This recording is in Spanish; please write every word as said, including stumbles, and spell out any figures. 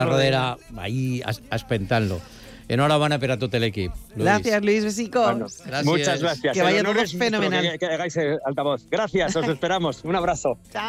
Rodera, ahí a espentarlo. Enhorabuena per a tot l'equip. Gracias, Luis. Besicos. Bueno, Gracias. Muchas gracias. Que vaya El honor todo es nuestro fenomenal. Que, que hagáis el altavoz. Gracias, os esperamos. Un abrazo. Chao.